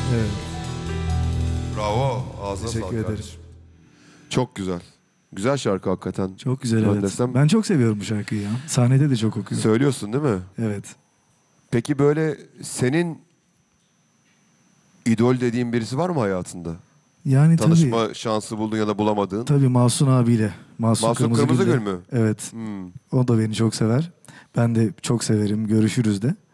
Evet. Bravo. Ağzına Teşekkür sağlık ederim. kardeşim. Çok güzel. Güzel şarkı hakikaten. Çok güzel, Ben evet. desem- Ben çok seviyorum bu şarkıyı ya. Sahnede de çok okuyorum. Söylüyorsun değil mi? Evet. Peki böyle senin idol dediğin birisi var mı hayatında? Yani Tanışma şansı buldun ya da bulamadığın. tabii Mahsun abiyle. Mahsun Kırmızıgül mü? Evet. Hmm. O da beni çok sever. Ben de çok severim. Görüşürüz de.